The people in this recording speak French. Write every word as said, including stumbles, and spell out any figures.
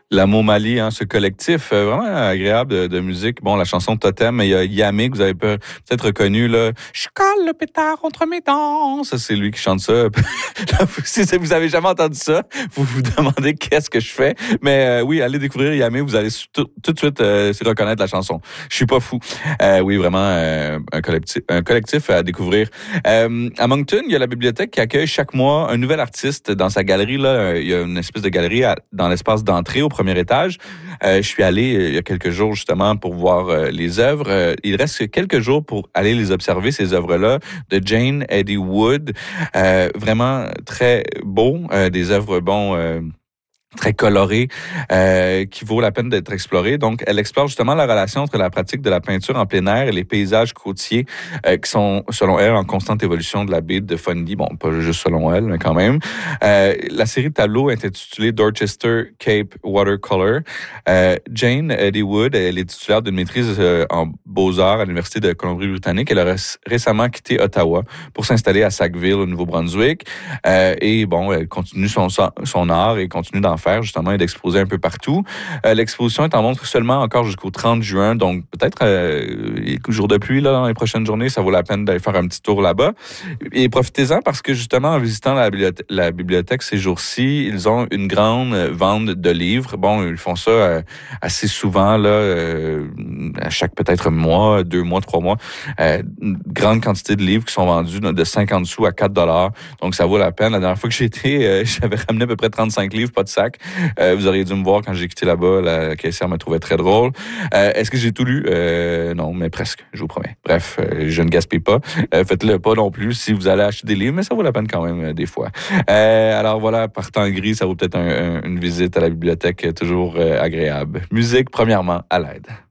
La Momali, hein, ce collectif euh, vraiment agréable de, de musique. Bon, la chanson Totem, il y a Yamé que vous avez peut- peut-être reconnu, là. Je colle le pétard entre mes dents. Ça, c'est lui qui chante ça. Si vous avez jamais entendu ça, vous vous demandez qu'est-ce que je fais. Mais euh, oui, allez découvrir Yamé, vous allez tout, tout de suite euh, reconnaître la chanson. Je suis pas fou. Euh, oui, vraiment euh, un collectif, un collectif à découvrir. Euh, à Moncton, il y a la bibliothèque qui accueille chaque mois un nouvel artiste dans sa galerie. Là, il y a une espèce de galerie à, dans l'espace d'entrée au premier étage. Euh, je suis allé euh, il y a quelques jours justement pour voir euh, les œuvres. Euh, il reste quelques jours pour aller les observer, ces œuvres-là, de Jane Eddie Wood. Euh, vraiment très beau, euh, des œuvres, bon... Euh, très colorée, euh, qui vaut la peine d'être explorée. Donc, elle explore justement la relation entre la pratique de la peinture en plein air et les paysages côtiers euh, qui sont, selon elle, en constante évolution de la baie de Fundy. Bon, pas juste selon elle, mais quand même. Euh, la série de tableaux est intitulée Dorchester Cape Watercolor. Euh, Jane Eddie Wood, elle est titulaire d'une maîtrise euh, en beaux-arts à l'Université de Colombie-Britannique. Elle a ré- récemment quitté Ottawa pour s'installer à Sackville, au Nouveau-Brunswick. Euh, et bon, elle continue son, son art et continue d'en faire justement et d'exposer un peu partout. Euh, l'exposition est en montre seulement encore jusqu'au trente juin, donc peut-être euh, jour de pluie là, dans les prochaines journées, ça vaut la peine d'aller faire un petit tour là-bas. Et profitez-en parce que justement, en visitant la bibliothèque, la bibliothèque ces jours-ci, ils ont une grande vente de livres. Bon, ils font ça euh, assez souvent, là, euh, à chaque peut-être mois, deux mois, trois mois. Euh, une grande quantité de livres qui sont vendus de cinquante sous à quatre dollars. Donc, ça vaut la peine. La dernière fois que j'ai été, euh, j'avais ramené à peu près trente-cinq livres, pas de sac. Euh, vous auriez dû me voir quand j'ai quitté là-bas. La caissière me trouvait très drôle. Euh, est-ce que j'ai tout lu? Euh, non, mais presque, je vous promets. Bref, euh, je ne gaspille pas. Euh, faites-le pas non plus si vous allez acheter des livres, mais ça vaut la peine quand même euh, des fois. Euh, alors voilà, par temps gris, ça vaut peut-être un, un, une visite à la bibliothèque euh, toujours euh, agréable. Musique, premièrement, à l'aide.